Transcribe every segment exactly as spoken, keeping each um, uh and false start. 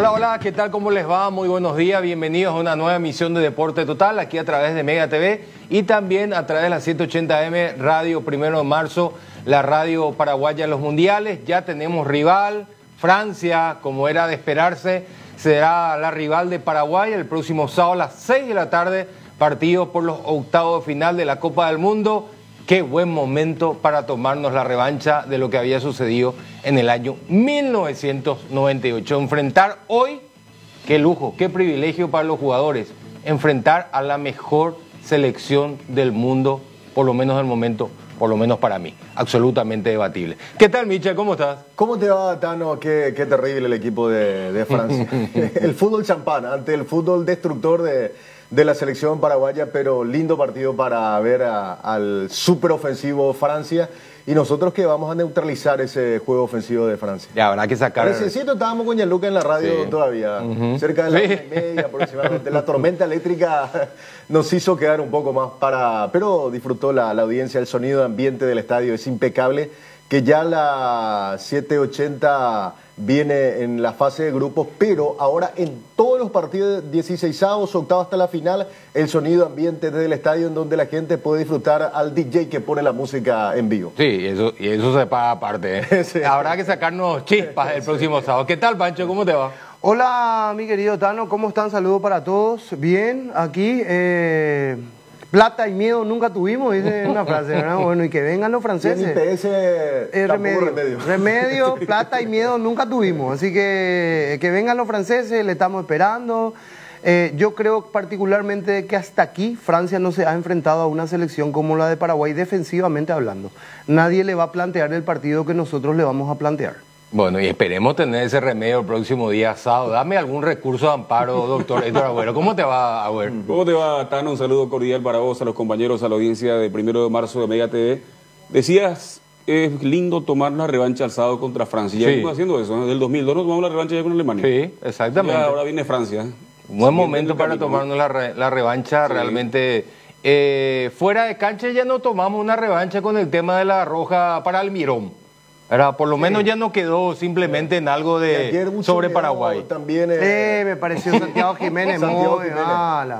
Hola, hola, ¿qué tal? ¿Cómo les va? Muy buenos días, bienvenidos a una nueva emisión de Deporte Total, aquí a través de Mega T V y también a través de la ciento ochenta M Radio Primero de Marzo, la radio paraguaya en los mundiales. Ya tenemos rival, Francia, como era de esperarse, será la rival de Paraguay el próximo sábado a las seis de la tarde, partido por los octavos de final de la Copa del Mundo. Qué buen momento para tomarnos la revancha de lo que había sucedido en el año mil novecientos noventa y ocho. Enfrentar hoy, qué lujo, qué privilegio para los jugadores, enfrentar a la mejor selección del mundo, por lo menos del momento, por lo menos para mí, absolutamente debatible. ¿Qué tal, Michel? ¿Cómo estás? ¿Cómo te va, Tano? Qué, qué terrible el equipo de, de Francia. El fútbol champán ante el fútbol destructor de... de la selección paraguaya, pero lindo partido para ver a, al súper ofensivo Francia, y nosotros que vamos a neutralizar ese juego ofensivo de Francia. Ya, habrá que sacar... Necesito, estábamos con Gianluca en la radio sí. todavía, uh-huh. cerca de las sí. una y media aproximadamente. La tormenta eléctrica nos hizo quedar un poco más para... Pero disfrutó la, la audiencia, el sonido ambiente del estadio es impecable, que ya la setecientos ochenta viene en la fase de grupos, pero ahora en todos los partidos dieciseisavos, octavos hasta la final, el sonido ambiente desde el estadio en donde la gente puede disfrutar al D J que pone la música en vivo. Sí, eso, y eso se paga aparte. ¿eh? Sí. Habrá que sacarnos chispas el próximo sí. sábado. ¿Qué tal, Pancho? ¿Cómo te va? Hola, mi querido Tano, ¿cómo están? Saludos para todos. Bien, aquí... Eh... Plata y miedo nunca tuvimos, dice una frase, ¿verdad? Bueno, y que vengan los franceses. I P S, eh, remedio, remedio. Remedio, plata y miedo nunca tuvimos. Así que que vengan los franceses, le estamos esperando. Eh, yo creo particularmente que hasta aquí Francia no se ha enfrentado a una selección como la de Paraguay, defensivamente hablando. Nadie le va a plantear el partido que nosotros le vamos a plantear. Bueno, y esperemos tener ese remedio el próximo día sábado. Dame algún recurso de amparo, doctor Héctor Agüero. ¿Cómo te va, Agüero? ¿Cómo te va, Tano? Un saludo cordial para vos, a los compañeros, a la audiencia de Primero de Marzo de Mega T V. Decías, es lindo tomar la revancha al sábado contra Francia. Ya sí. venimos haciendo eso, ¿no? Del dos mil dos nos tomamos la revancha ya con Alemania. Sí, exactamente. Ya ahora viene Francia. Un buen momento para tomarnos la, re, la revancha, sí. realmente... Eh, fuera de cancha ya no tomamos una revancha con el tema de la roja para Almirón. Era, por lo menos sí. ya no quedó simplemente en algo de sobre Paraguay. También eh, eh, me pareció Santiago Jiménez Santiago muy Jiménez. mala.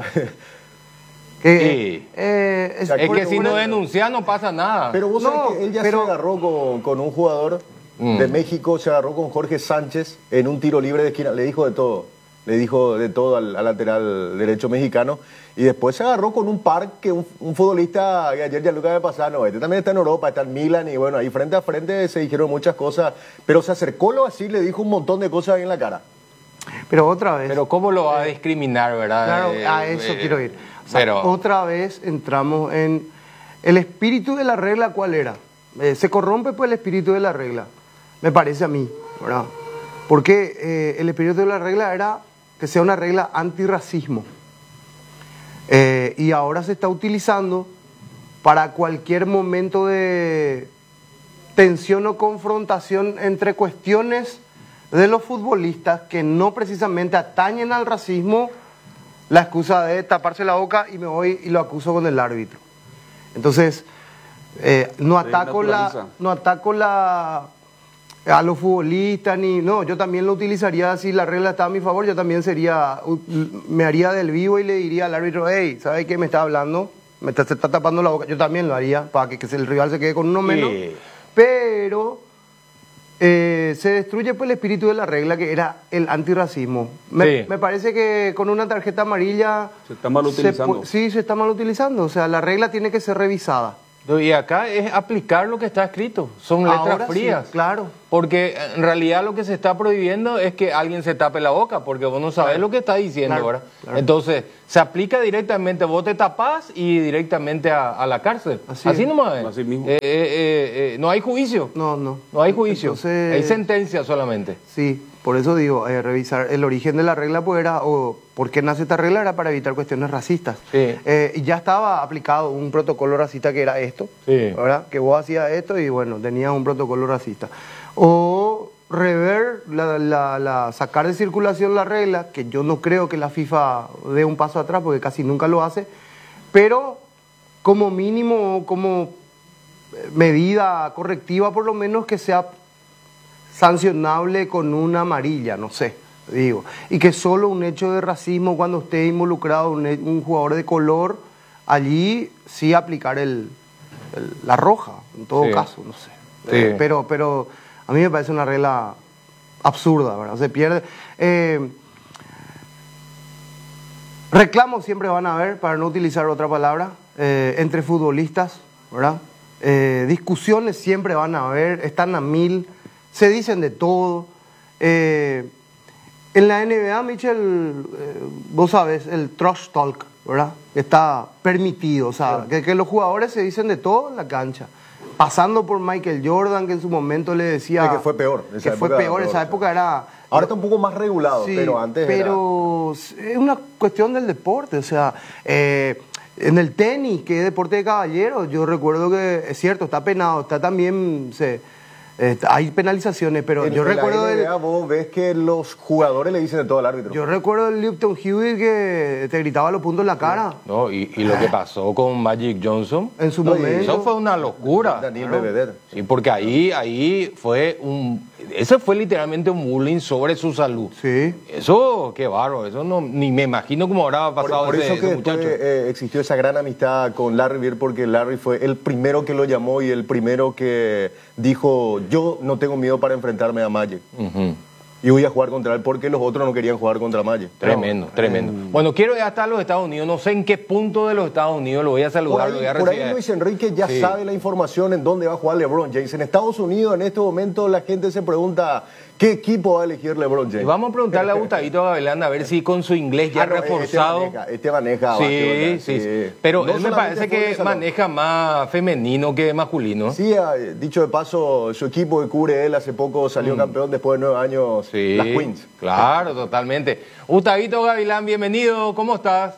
Que, sí. eh, es, es que si no denuncia no pasa nada. Pero vos no, sabés que él ya pero... se agarró con, con un jugador mm. de México, se agarró con Jorge Sánchez en un tiro libre de esquina, le dijo de todo. Le dijo de todo al, al lateral derecho mexicano. Y después se agarró con un par que un, un futbolista, que ayer ya Lucas me pasaba, no, este también está en Europa, está en Milan, y bueno, ahí frente a frente se dijeron muchas cosas, pero se acercó lo así, le dijo un montón de cosas ahí en la cara. Pero otra vez... Pero ¿cómo lo va a discriminar, verdad? Claro, eh, a eso eh, quiero ir. O sea, pero... Otra vez entramos en... El espíritu de la regla, ¿cuál era? Eh, se corrompe pues el espíritu de la regla, me parece a mí, ¿verdad? Porque eh, el espíritu de la regla era que sea una regla antirracismo. Eh, y ahora se está utilizando para cualquier momento de tensión o confrontación entre cuestiones de los futbolistas que no precisamente atañen al racismo, la excusa de taparse la boca y me voy y lo acuso con el árbitro. Entonces, eh, no ataco la, no ataco la a los futbolistas ni no, yo también lo utilizaría si la regla está a mi favor, yo también sería, me haría del vivo y le diría al árbitro, hey, ¿sabe qué me está hablando? Me está, se está tapando la boca, yo también lo haría para que, que el rival se quede con uno menos, sí. pero eh, se destruye pues el espíritu de la regla que era el antirracismo. Me, sí. me parece que con una tarjeta amarilla se está mal utilizando. Se, sí, se está mal utilizando, o sea, la regla tiene que ser revisada. Y acá es aplicar lo que está escrito, son letras Ahora frías. Sí, claro. Porque en realidad lo que se está prohibiendo es que alguien se tape la boca, porque vos no sabés claro. lo que está diciendo claro, ahora. Claro. Entonces, se aplica directamente, vos te tapás y directamente a, a la cárcel. Así, Así nomás es. Así mismo. Eh, eh, eh, eh, no hay juicio. No, no. No hay juicio. Entonces, hay sentencia solamente. Sí, por eso digo, eh, revisar el origen de la regla, pues era, o por qué nace esta regla, era para evitar cuestiones racistas. Sí. Eh, y ya estaba aplicado un protocolo racista que era esto, sí. ¿verdad? Que vos hacías esto y bueno, tenías un protocolo racista. O rever, la, la, la, sacar de circulación la regla, que yo no creo que la FIFA dé un paso atrás, porque casi nunca lo hace, pero como mínimo, como medida correctiva, por lo menos que sea sancionable con una amarilla, no sé. digo. Y que solo un hecho de racismo, cuando esté involucrado un, un jugador de color, allí sí aplicar el, el, la roja, en todo sí. caso, no sé. Sí. Eh, pero, pero a mí me parece una regla absurda, ¿verdad? Se pierde. Eh, reclamos siempre van a haber, para no utilizar otra palabra, eh, entre futbolistas, ¿verdad? Eh, discusiones siempre van a haber, están a mil, se dicen de todo. Eh, en la N B A, Michel, eh, vos sabés, el trash talk, ¿verdad? Está permitido, o sea, sí. que, que los jugadores se dicen de todo en la cancha. Pasando por Michael Jordan, que en su momento le decía... Es que fue peor. Que fue peor, esa época era... Ahora está un poco más regulado, sí, pero antes pero era... es una cuestión del deporte, o sea... Eh, en el tenis, que es deporte de caballeros, yo recuerdo que, es cierto, está penado, está también... Se, eh, hay penalizaciones, pero en, yo en recuerdo... la N B A, el, vos ves que los jugadores le dicen de todo al árbitro. Yo recuerdo el Lipton Hewitt que te gritaba los puntos en la cara. No, y, y lo que pasó con Magic Johnson... En su no, momento... Eso fue una locura. Daniel claro. Bebeder. Sí, porque ahí, ahí fue un... Ese fue literalmente un bullying sobre su salud. Sí. Eso, qué bárbaro. Eso no, ni me imagino cómo habrá pasado por, por ese, eso que ese muchacho. Después, eh, existió esa gran amistad con Larry Bird, porque Larry fue el primero que lo llamó y el primero que dijo, yo no tengo miedo para enfrentarme a Magic. Uh-huh. Y voy a jugar contra él porque los otros no querían jugar contra Magic. Tremendo, no, tremendo. Eh, bueno, quiero ya estar en los Estados Unidos. No sé en qué punto de los Estados Unidos lo voy a saludar. Por ahí, lo voy a por ahí Luis Enrique ya sí. sabe la información en dónde va a jugar LeBron James. En Estados Unidos, en este momento, la gente se pregunta qué equipo va a elegir LeBron James. Y vamos a preguntarle a Gustavito Gavilán a ver si con su inglés ya ah, no, reforzado. Este maneja, este maneja sí, sí, sí, sí. Pero no él me parece que maneja más femenino que masculino. Sí, dicho de paso, su equipo que cubre él hace poco salió mm. campeón después de nueve años, sí, las Queens. Claro, totalmente. Gustavito Gavilán, bienvenido, ¿cómo estás?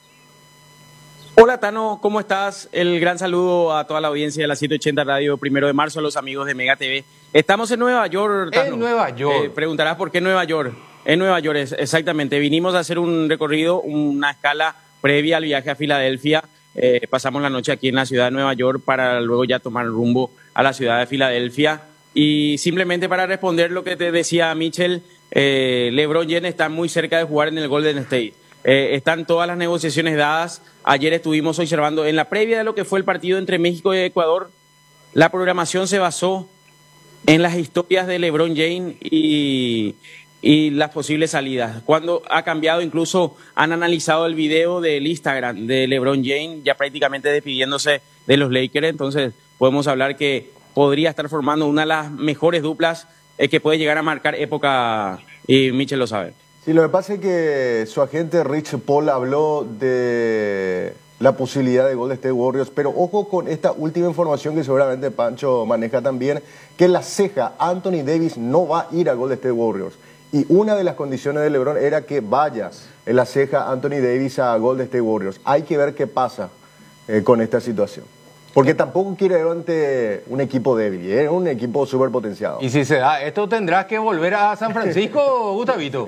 Hola Tano, ¿cómo estás? El gran saludo a toda la audiencia de la siete ochenta Radio, primero de marzo, a los amigos de Mega T V. Estamos en Nueva York, Tano. En Nueva York. Eh, preguntarás por qué Nueva York. En Nueva York, es, exactamente. Vinimos a hacer un recorrido, una escala previa al viaje a Filadelfia. Eh, pasamos la noche aquí en la ciudad de Nueva York para luego ya tomar rumbo a la ciudad de Filadelfia. Y simplemente para responder lo que te decía Michel, eh, LeBron James está muy cerca de jugar en el Golden State. Eh, están todas las negociaciones dadas. Ayer estuvimos observando en la previa de lo que fue el partido entre México y Ecuador. La programación se basó en las historias de LeBron James y, y las posibles salidas. Cuando ha cambiado, incluso han analizado el video del Instagram de LeBron James, ya prácticamente despidiéndose de los Lakers. Entonces podemos hablar que podría estar formando una de las mejores duplas eh, que puede llegar a marcar época, y Michel lo sabe. Sí, lo que pasa es que su agente Rich Paul habló de la posibilidad de Golden State Warriors, pero ojo con esta última información que seguramente Pancho maneja también, que la ceja Anthony Davis no va a ir a Golden State Warriors. Y una de las condiciones de LeBron era que vaya en la ceja Anthony Davis a Golden State Warriors. Hay que ver qué pasa eh, con esta situación. Porque tampoco quiere ir ante un equipo débil, es ¿eh? un equipo súper potenciado. Y si se da esto, tendrás que volver a San Francisco, Gustavito.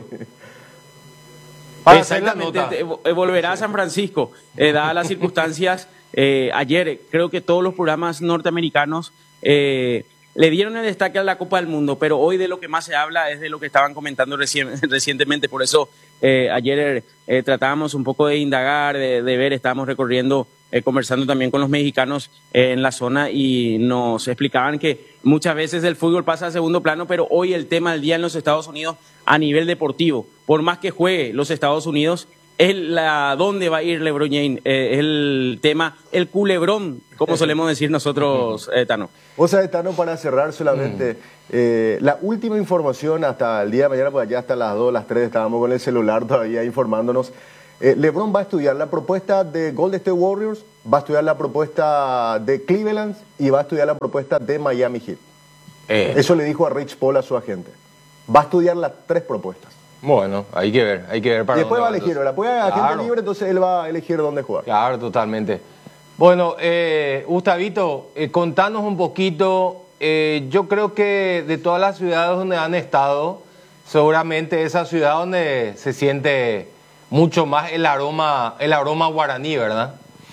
Para Exactamente, volverá a San Francisco, eh, dadas las circunstancias. Eh, ayer creo que todos los programas norteamericanos eh, le dieron el destaque a la Copa del Mundo, pero hoy de lo que más se habla es de lo que estaban comentando reci recientemente. Por eso eh, ayer eh, tratábamos un poco de indagar, de, de ver, estábamos recorriendo, eh, conversando también con los mexicanos eh, en la zona, y nos explicaban que muchas veces el fútbol pasa a segundo plano, pero hoy el tema del día en los Estados Unidos a nivel deportivo, por más que juegue los Estados Unidos, es la dónde va a ir LeBron James, eh, es el tema, el culebrón, como solemos decir nosotros, eh, Tano. Vos sabés, Tano, para cerrar solamente, mm. eh, la última información hasta el día de mañana, pues allá hasta las dos, las tres estábamos con el celular todavía informándonos. Eh, LeBron va a estudiar la propuesta de Golden State Warriors, va a estudiar la propuesta de Cleveland y va a estudiar la propuesta de Miami Heat. Eh. Eso le dijo a Rich Paul, a su agente. Va a estudiar las tres propuestas. Bueno, hay que ver, hay que ver para y después va a elegir, la puede a claro. gente libre, entonces él va a elegir dónde jugar. Claro, totalmente. Bueno, eh, Gustavito, eh, contanos un poquito, eh, yo creo que de todas las ciudades donde han estado, seguramente esa ciudad donde se siente mucho más el aroma, el aroma guaraní, ¿verdad?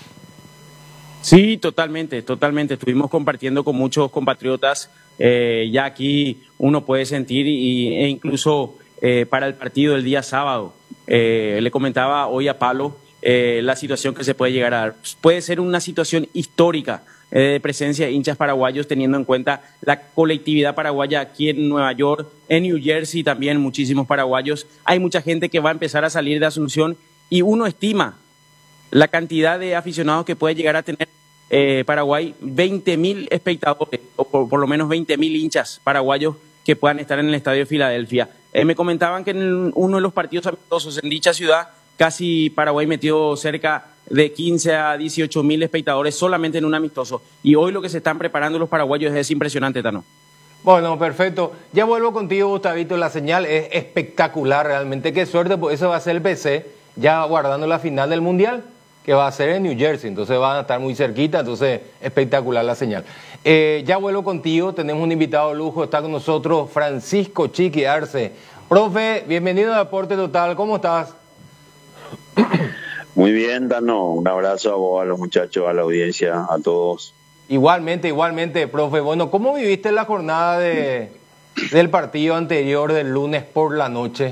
Sí, totalmente, totalmente. Estuvimos compartiendo con muchos compatriotas. Eh, ya aquí uno puede sentir y, e incluso eh, para el partido del día sábado. Eh, le comentaba hoy a Pablo eh, la situación que se puede llegar a dar. Puede ser una situación histórica eh, de presencia de hinchas paraguayos, teniendo en cuenta la colectividad paraguaya aquí en Nueva York, en New Jersey también muchísimos paraguayos. Hay mucha gente que va a empezar a salir de Asunción y uno estima la cantidad de aficionados que puede llegar a tener eh, Paraguay, veinte mil espectadores, o por, por lo menos veinte mil hinchas paraguayos que puedan estar en el Estadio de Filadelfia. Eh, me comentaban que en uno de los partidos amistosos en dicha ciudad, casi Paraguay metió cerca de quince a dieciocho mil espectadores solamente en un amistoso. Y hoy lo que se están preparando los paraguayos es impresionante, Tano. Bueno, perfecto. Ya vuelvo contigo, Gustavito. La señal es espectacular realmente. Qué suerte, porque eso va a ser el P C, ya guardando la final del Mundial, que va a ser en New Jersey, entonces van a estar muy cerquita, entonces espectacular la señal. Eh, ya vuelvo contigo, tenemos un invitado de lujo, está con nosotros Francisco Chiqui Arce. Profe, bienvenido a Deporte Total, ¿cómo estás? Muy bien, Tano, un abrazo a vos, a los muchachos, a la audiencia, a todos. Igualmente, igualmente, profe. Bueno, ¿cómo viviste la jornada de, del partido anterior del lunes por la noche?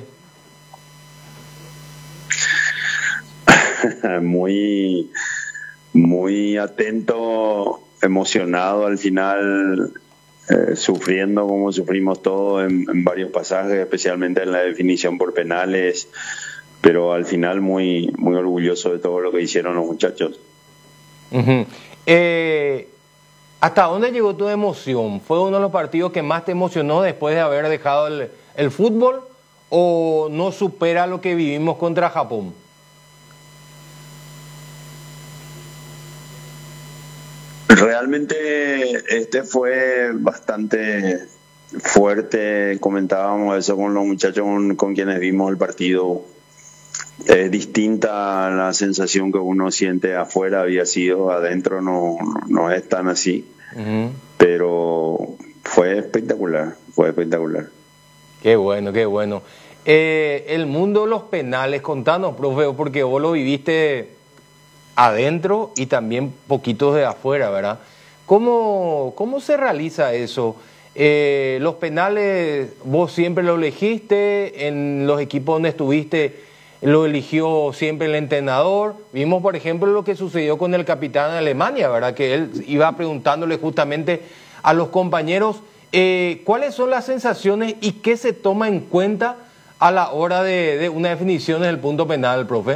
muy, muy atento, emocionado al final, eh, sufriendo como sufrimos todos en, en varios pasajes, especialmente en la definición por penales, pero al final muy, muy orgulloso de todo lo que hicieron los muchachos. Uh-huh. eh, ¿Hasta dónde llegó tu emoción? ¿Fue uno de los partidos que más te emocionó después de haber dejado el, el fútbol o no supera lo que vivimos contra Japón? Realmente este fue bastante fuerte, comentábamos eso con los muchachos con, con quienes vimos el partido. Es distinta la sensación que uno siente afuera, había sido adentro, no, no es tan así, uh-huh. Pero fue espectacular, fue espectacular. Qué bueno, qué bueno. Eh, el mundo de los penales, contanos, profe, porque vos lo viviste adentro y también poquitos de afuera, ¿verdad? ¿Cómo, cómo se realiza eso? Eh, los penales, vos siempre lo elegiste, en los equipos donde estuviste lo eligió siempre el entrenador. Vimos, por ejemplo, lo que sucedió con el capitán de Alemania, ¿verdad? Que él iba preguntándole justamente a los compañeros eh, cuáles son las sensaciones y qué se toma en cuenta a la hora de, de una definición en el punto penal, profe.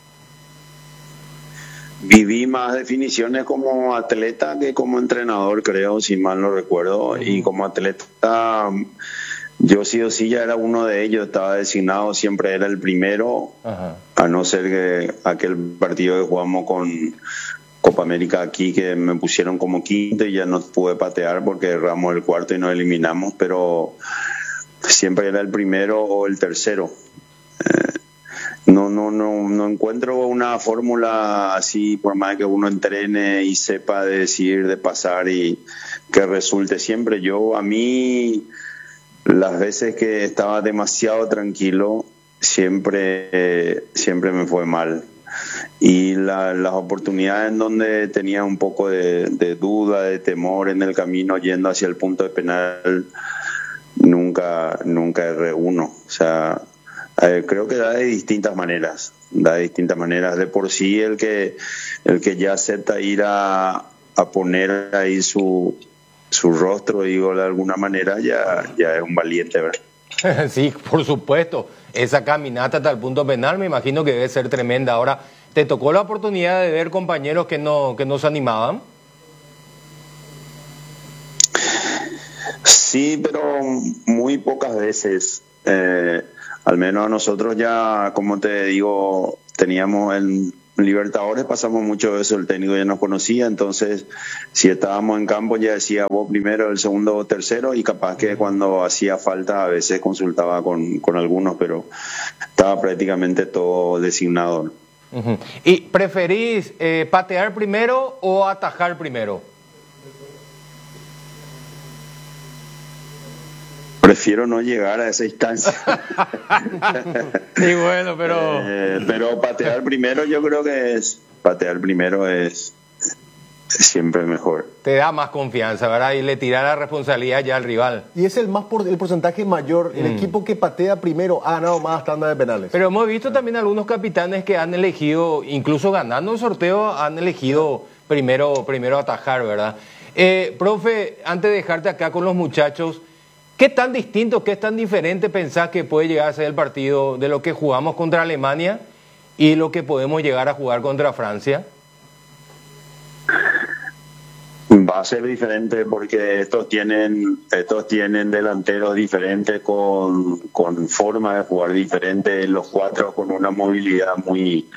Viví más definiciones como atleta que como entrenador, creo, si mal no recuerdo. Uh-huh. Y como atleta, yo sí o sí ya era uno de ellos, estaba designado, siempre era el primero, uh-huh. A no ser que aquel partido que jugamos con Copa América aquí, que me pusieron como quinto y ya no pude patear porque erramos el cuarto y nos eliminamos, pero siempre era el primero o el tercero. Eh, No, no, no, no encuentro una fórmula así, por más que uno entrene y sepa de decir, de pasar y que resulte siempre. Yo, a mí, las veces que estaba demasiado tranquilo, siempre, eh, siempre me fue mal. Y la, las oportunidades en donde tenía un poco de, de duda, de temor en el camino yendo hacia el punto de penal, nunca, nunca erré uno. O sea, Eh, creo que da de distintas maneras, da de distintas maneras. De por sí el que el que ya acepta ir a, a poner ahí su su rostro, digo, de alguna manera ya, ya es un valiente, ¿verdad? Sí, por supuesto. Esa caminata hasta el punto penal me imagino que debe ser tremenda. Ahora, ¿te tocó la oportunidad de ver compañeros que no, que no se animaban? Sí, pero muy pocas veces. Eh, Al menos a nosotros ya, como te digo, teníamos en Libertadores, pasamos mucho de eso, el técnico ya nos conocía, entonces si estábamos en campo ya decía vos primero, el segundo o tercero, y capaz que cuando hacía falta a veces consultaba con, con algunos, pero estaba prácticamente todo designado. Uh-huh. ¿Y preferís eh, patear primero o atajar primero? Prefiero no llegar a esa instancia. Sí, bueno, pero... Eh, pero patear primero yo creo que es... Patear primero es... siempre mejor. Te da más confianza, ¿verdad? Y le tira la responsabilidad ya al rival. Y es el más por, el porcentaje mayor. El mm. equipo que patea primero ha ganado más tandas de penales. Pero hemos visto también algunos capitanes que han elegido, incluso ganando el sorteo, han elegido primero, primero atajar, ¿verdad? Eh, profe, antes de dejarte acá con los muchachos, ¿qué tan distinto, qué tan diferente pensás que puede llegar a ser el partido de lo que jugamos contra Alemania y lo que podemos llegar a jugar contra Francia? Va a ser diferente porque estos tienen estos tienen delanteros diferentes con, con forma de jugar diferente, los cuatro con una movilidad muy